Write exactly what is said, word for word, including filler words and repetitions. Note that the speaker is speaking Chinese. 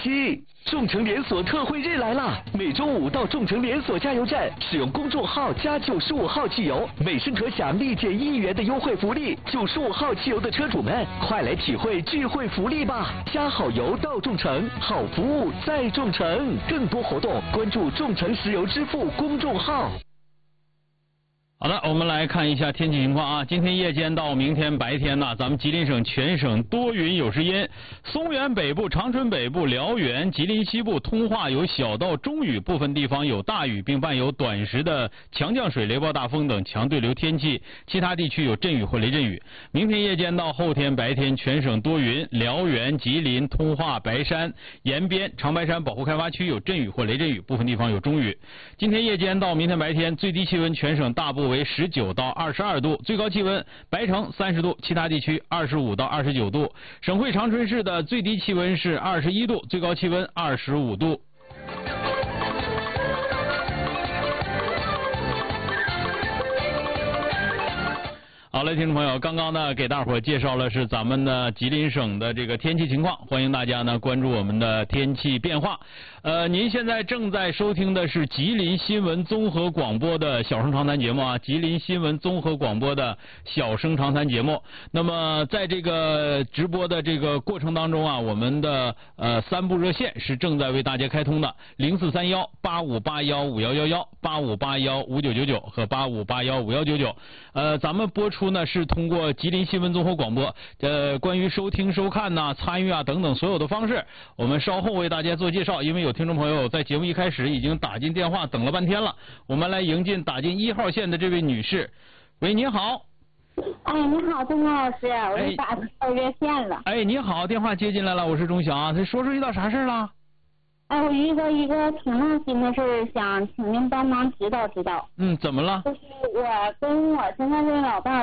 喜！众诚连锁特惠日来啦！每周五到众诚连锁加油站使用公众号加九十五号汽油，每升可享立减一元的优惠福利。九十五号汽油的车主们，快来体会聚会福利吧！加好油到众诚，好服务在众诚。更多活动关注众诚石油支付公众号。 好的，我们来看一下天气情况啊。今天夜间到明天白天呢，咱们吉林省全省多云有时阴，松原北部、长春北部、辽源、吉林西部、通化有小到中雨，部分地方有大雨，并伴有短时的强降水、雷暴大风等强对流天气，其他地区有阵雨或雷阵雨。明天夜间到后天白天，全省多云，辽源、吉林、通化、白山、延边、长白山保护开发区有阵雨或雷阵雨，部分地方有中雨。今天夜间到明天白天，最低气温全省大部为十九到二十二度，最高气温白城三十度，其他地区二十五到二十九度。省会长春市的最低气温是二十一度，最高气温二十五度。好了，听众朋友，刚刚呢给大伙介绍了是咱们的吉林省的这个天气情况，欢迎大家呢关注我们的天气变化。呃，您现在正在收听的是吉林新闻综合广播的小声长谈节目啊，吉林新闻综合广播的小声长谈节目。那么在这个直播的这个过程当中啊，我们的呃三部热线是正在为大家开通的，零四三幺八五八幺五幺幺幺、八五八幺五九九九和八五八幺五幺九九。呃，咱们播出呢是通过吉林新闻综合广播，呃，关于收听、收看呐、参与啊等等所有的方式，我们稍后为大家做介绍。因为有听众朋友在节目一开始已经打进电话等了半天了，我们来迎进打进一号线的这位女士。喂，您好。 哎，你好，钟老师，我是打到热线了。 哎，你好，电话接进来了，我是钟晓。这说说遇到啥事了？ 哎，我遇到一个挺闹心的事儿，想请您帮忙指导指导。 嗯，怎么了？ 就是我跟我现在这老伴